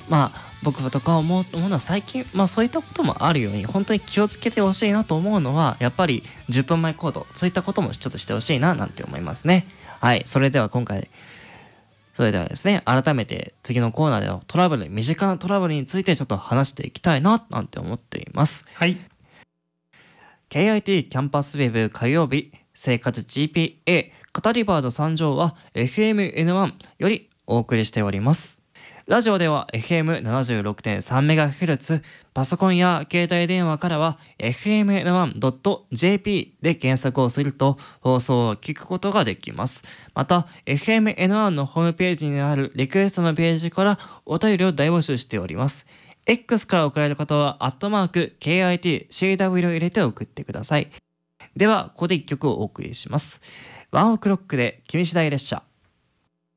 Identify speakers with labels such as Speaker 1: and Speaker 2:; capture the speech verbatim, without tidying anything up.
Speaker 1: まあ僕とか思う思うのは最近、まあそういったこともあるように本当に気をつけてほしいなと思うのはやっぱりじゅっぷんまえ行動、そういったこともちょっとしてほしいななんて思いますね。はい、それでは今回それではですね、改めて次のコーナーではトラブル、身近なトラブルについてちょっと話していきたいななんて思っています。
Speaker 2: はい。
Speaker 1: ケーアイティー キャンパスウェブ火曜日生活 ジーピーエー カタリバード参上は エフエムエヌワン よりお送りしております。ラジオでは エフエムななじゅうろくてんさんメガヘルツ、パソコンや携帯電話からは エフエムエヌワンドットジェーピー で検索をすると放送を聞くことができます。また エフエムエヌワン のホームページにあるリクエストのページからお便りを大募集しております。X から送られる方はアットマーク ケーアイティーシーダブリュー を入れて送ってください。ではここでいっきょくをお送りします。ワンオクロックで君次第列車。